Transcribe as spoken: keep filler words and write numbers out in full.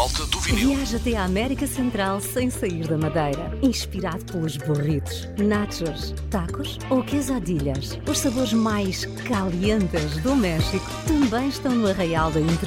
volta do vinil. Viaja até à América Central sem sair da Madeira. Inspirado pelos burritos, nachos, tacos ou quesadillas. Os sabores mais calientes do México também estão no Arraial da Inter